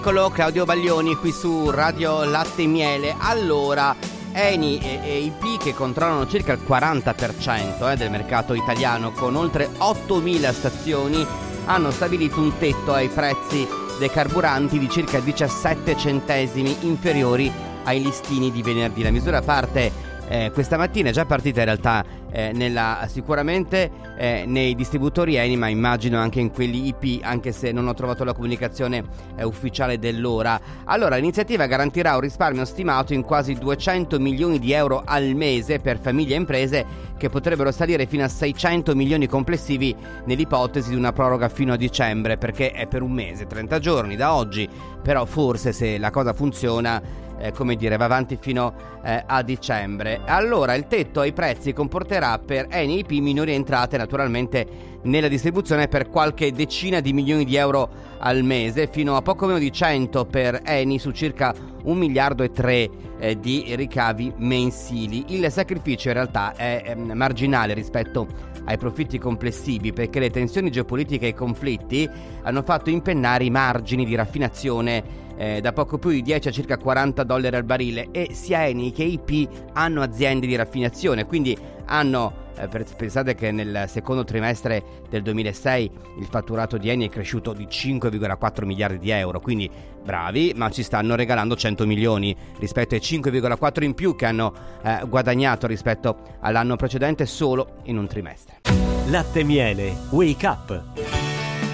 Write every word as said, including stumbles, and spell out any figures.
Eccolo, Claudio Baglioni qui su Radio Latte e Miele. Allora, Eni e E I P, che controllano circa il quaranta per cento eh, del mercato italiano con oltre ottomila stazioni, hanno stabilito un tetto ai prezzi dei carburanti di circa diciassette centesimi inferiori ai listini di venerdì. La misura parte eh, questa mattina, è già partita in realtà eh, nella, sicuramente eh, nei distributori Eni, ma immagino anche in quelli I P, anche se non ho trovato la comunicazione eh, ufficiale dell'ora. Allora, l'iniziativa garantirà un risparmio stimato in quasi duecento milioni di euro al mese per famiglie e imprese, che potrebbero salire fino a seicento milioni complessivi nell'ipotesi di una proroga fino a dicembre, perché è per un mese, trenta giorni da oggi, però forse se la cosa funziona, Eh, come dire, va avanti fino eh, a dicembre. Allora, il tetto ai prezzi comporterà per Eni e I P minori entrate naturalmente nella distribuzione per qualche decina di milioni di euro al mese, fino a poco meno di cento per Eni su circa un miliardo e tre eh, di ricavi mensili. Il sacrificio in realtà è eh, marginale rispetto ai profitti complessivi, perché le tensioni geopolitiche e i conflitti hanno fatto impennare i margini di raffinazione Eh, da poco più di dieci a circa quaranta dollari al barile, e sia Eni che I P hanno aziende di raffinazione, quindi hanno eh, pensate che nel secondo trimestre del duemilasei il fatturato di Eni è cresciuto di cinque virgola quattro miliardi di euro, quindi bravi, ma ci stanno regalando cento milioni rispetto ai cinque virgola quattro in più che hanno eh, guadagnato rispetto all'anno precedente solo in un trimestre. Latte e Miele, Wake Up.